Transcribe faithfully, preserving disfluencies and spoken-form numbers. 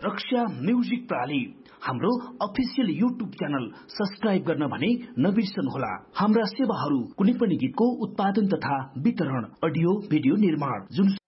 रक्षा music प्रणाली हाम्रो official YouTube channel subscribe गर्न भने नबिर्सनुहोला। हाम्रा सेवाहरू कुनै पनि गीतको उत्पादन तथा वितरण, अडियो भिडियो निर्माण, जुन